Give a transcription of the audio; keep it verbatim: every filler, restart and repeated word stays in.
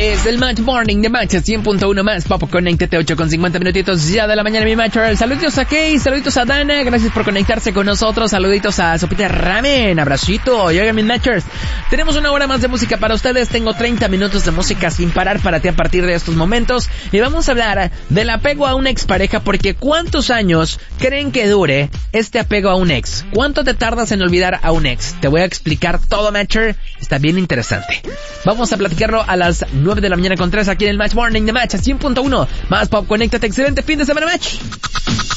Es el Match Morning de Match cien punto uno más. Papo, conéctate ocho con cincuenta minutitos ya de la mañana, mi Matcher. Saluditos a Kay, saluditos a Dana. Gracias por conectarse con nosotros. Saluditos a Sopita Ramen. Abracito. Y oigan, mis Matchers, tenemos una hora más de música para ustedes. Tengo treinta minutos de música sin parar para ti a partir de estos momentos. Y vamos a hablar del apego a una expareja, porque ¿cuántos años creen que dure este apego a un ex? ¿Cuánto te tardas en olvidar a un ex? Te voy a explicar todo, Matcher. Está bien interesante. Vamos a platicarlo a las nueve de la mañana con tres aquí en el Match Morning de Match cien punto uno. Más pop, conéctate. Excelente fin de semana, Match.